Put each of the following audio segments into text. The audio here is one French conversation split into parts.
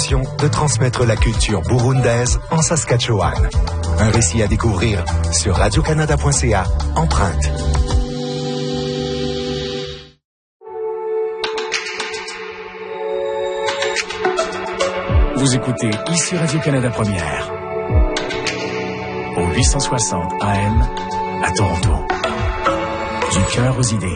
mission de transmettre la culture burundaise en Saskatchewan. Un récit à découvrir sur radiocanada.ca, Empreinte. Vous écoutez ici Radio-Canada Première, au 860 AM à Toronto. Du cœur aux idées.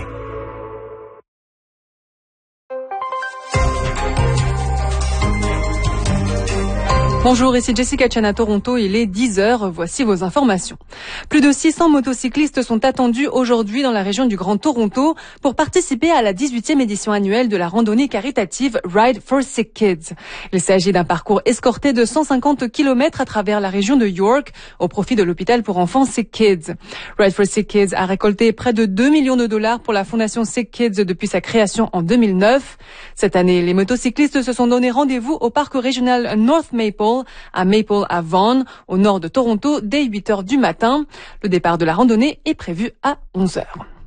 Bonjour, ici Jessica Chen à Toronto, il est 10h, voici vos informations. Plus de 600 motocyclistes sont attendus aujourd'hui dans la région du Grand Toronto pour participer à la 18e édition annuelle de la randonnée caritative Ride for Sick Kids. Il s'agit d'un parcours escorté de 150 km à travers la région de York au profit de l'hôpital pour enfants Sick Kids. Ride for Sick Kids a récolté près de 2 millions de dollars pour la fondation Sick Kids depuis sa création en 2009. Cette année, les motocyclistes se sont donné rendez-vous au parc régional North Maple à Maple à Vaughan, au nord de Toronto, dès 8h du matin. Le départ de la randonnée est prévu à 11h.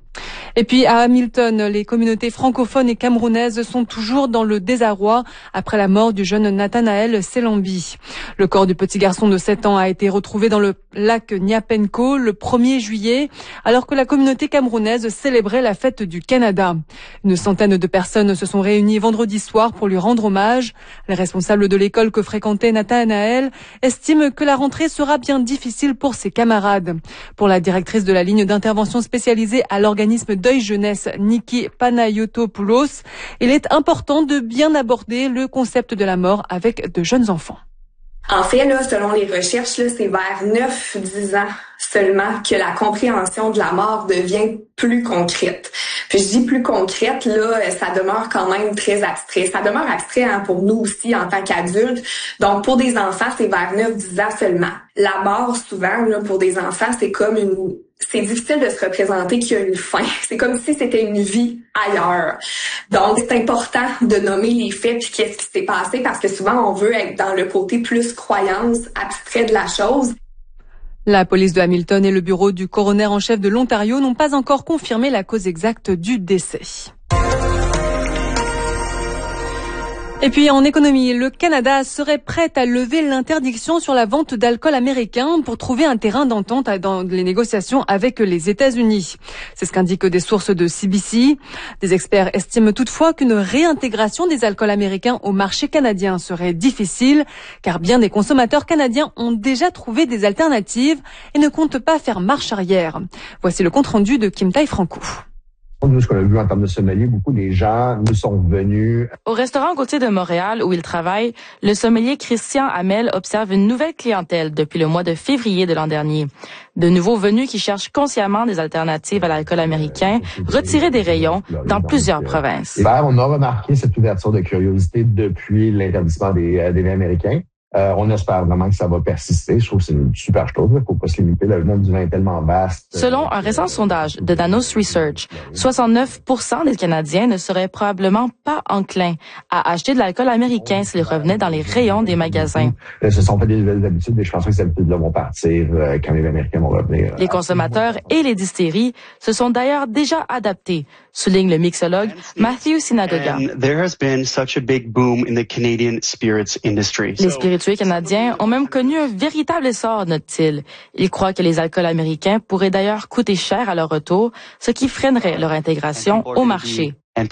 Et puis à Hamilton, les communautés francophones et camerounaises sont toujours dans le désarroi après la mort du jeune Nathanaël Selambi. Le corps du petit garçon de 7 ans a été retrouvé dans le lac Nyapenko le 1er juillet, alors que la communauté camerounaise célébrait la fête du Canada. Une centaine de personnes se sont réunies vendredi soir pour lui rendre hommage. Les responsables de l'école que fréquentait Nathanaël estiment que la rentrée sera bien difficile pour ses camarades. Pour la directrice de la ligne d'intervention spécialisée à l'organisme Deuil Jeunesse, Niki Panayotopoulos, il est important de bien aborder le concept de la mort avec de jeunes enfants. En fait, là, selon les recherches, là, c'est vers 9-10 ans seulement que la compréhension de la mort devient plus concrète. Puis je dis plus concrète, là, ça demeure quand même très abstrait. Ça demeure abstrait pour nous aussi en tant qu'adultes. Donc, pour des enfants, c'est vers 9-10 ans seulement. La mort, souvent, là, pour des enfants, c'est difficile de se représenter qu'il y a une fin. C'est comme si c'était une vie ailleurs. Donc, c'est important de nommer les faits puis qu'est-ce qui s'est passé parce que souvent, on veut être dans le côté plus croyance, abstrait de la chose. La police de Hamilton et le bureau du coroner en chef de l'Ontario n'ont pas encore confirmé la cause exacte du décès. Et puis en économie, le Canada serait prêt à lever l'interdiction sur la vente d'alcool américain pour trouver un terrain d'entente dans les négociations avec les États-Unis. C'est ce qu'indiquent des sources de CBC. Des experts estiment toutefois qu'une réintégration des alcools américains au marché canadien serait difficile, car bien des consommateurs canadiens ont déjà trouvé des alternatives et ne comptent pas faire marche arrière. Voici le compte-rendu de Kim Tai-Franco. Ce qu'on a vu en termes de sommelier, beaucoup des gens nous sont venus. Au restaurant Gauthier de Montréal, où il travaille, le sommelier Christian Hamel observe une nouvelle clientèle depuis le mois de février de l'an dernier. De nouveaux venus qui cherchent consciemment des alternatives à l'alcool américain, retirés des rayons dans plusieurs provinces. On a remarqué cette ouverture de curiosité depuis l'interdissement des vins américains. On espère vraiment que ça va persister. Je trouve que c'est une super chose. Il ne faut pas se limiter. Le monde du vin est tellement vaste. Selon un récent sondage de Danos Research, 69% des Canadiens ne seraient probablement pas enclins à acheter de l'alcool américain s'il revenait dans les rayons des magasins. Ce sont pas des nouvelles habitudes et je pense que ces habitudes-là vont partir quand les Américains vont revenir. Les consommateurs et les distilleries se sont d'ailleurs déjà adaptés, souligne le mixologue Matthew Sinagoga. Les spiritueux canadiens ont même connu un véritable essor, note-t-il. Ils croient que les alcools américains pourraient d'ailleurs coûter cher à leur retour, ce qui freinerait leur intégration au marché. Mais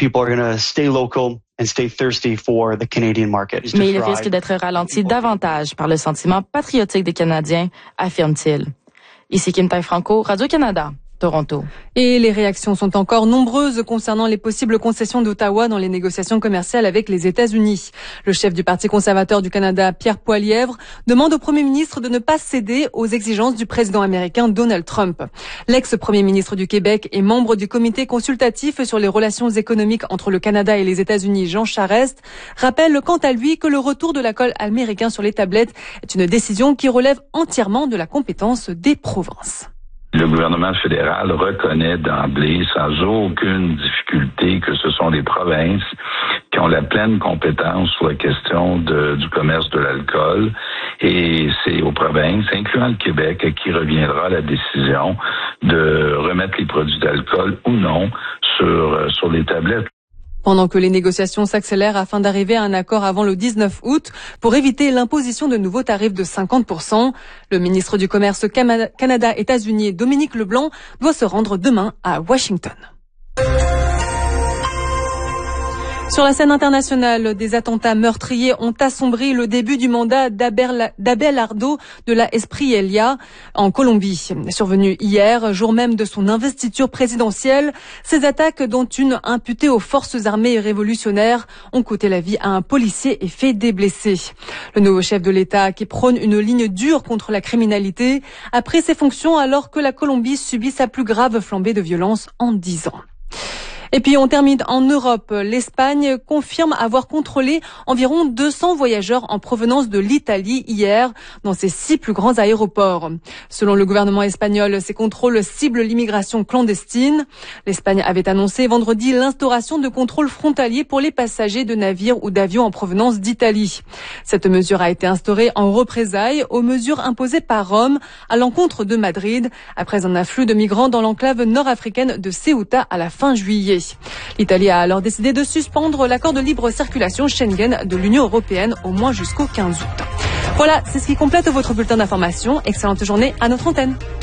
ils risquent d'être ralentis davantage par le sentiment patriotique des Canadiens, affirme-t-il. Ici Kim Tai-Franco, Radio-Canada. Toronto. Et les réactions sont encore nombreuses concernant les possibles concessions d'Ottawa dans les négociations commerciales avec les États-Unis. Le chef du Parti conservateur du Canada, Pierre Poilievre, demande au Premier ministre de ne pas céder aux exigences du président américain Donald Trump. L'ex-Premier ministre du Québec et membre du comité consultatif sur les relations économiques entre le Canada et les États-Unis, Jean Charest, rappelle quant à lui que le retour de l'alcool américain sur les tablettes est une décision qui relève entièrement de la compétence des provinces. Le gouvernement fédéral reconnaît d'emblée, sans aucune difficulté, que ce sont les provinces qui ont la pleine compétence sur la question du commerce de l'alcool. Et c'est aux provinces, incluant le Québec, à qui reviendra la décision de remettre les produits d'alcool ou non sur les tablettes. Pendant que les négociations s'accélèrent afin d'arriver à un accord avant le 19 août pour éviter l'imposition de nouveaux tarifs de 50%, le ministre du Commerce Canada-États-Unis, Dominique Leblanc, doit se rendre demain à Washington. Sur la scène internationale, des attentats meurtriers ont assombri le début du mandat d'Abelardo de la Espriella en Colombie. Survenu hier, jour même de son investiture présidentielle, ces attaques, dont une imputée aux forces armées révolutionnaires, ont coûté la vie à un policier et fait des blessés. Le nouveau chef de l'État, qui prône une ligne dure contre la criminalité, a pris ses fonctions alors que la Colombie subit sa plus grave flambée de violence en 10 ans. Et puis on termine en Europe. L'Espagne confirme avoir contrôlé environ 200 voyageurs en provenance de l'Italie hier dans ses 6 plus grands aéroports. Selon le gouvernement espagnol, ces contrôles ciblent l'immigration clandestine. L'Espagne avait annoncé vendredi l'instauration de contrôles frontaliers pour les passagers de navires ou d'avions en provenance d'Italie. Cette mesure a été instaurée en représailles aux mesures imposées par Rome à l'encontre de Madrid après un afflux de migrants dans l'enclave nord-africaine de Ceuta à la fin juillet. L'Italie a alors décidé de suspendre l'accord de libre circulation Schengen de l'Union européenne au moins jusqu'au 15 août. Voilà, c'est ce qui complète votre bulletin d'information. Excellente journée à notre antenne.